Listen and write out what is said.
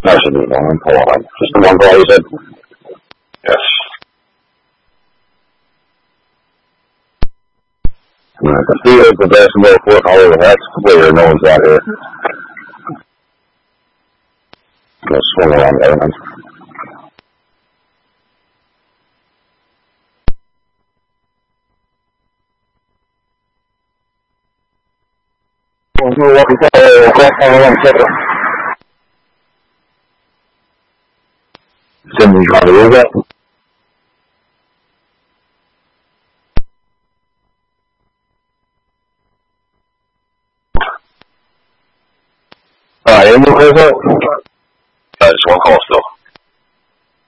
That should be one. Hold on. Just the one call you said? Yes. The field, the basketball court, all of that's clear. No one's out here. Let's swing around there, man. Send me on the road. Any more calls? Just one call still.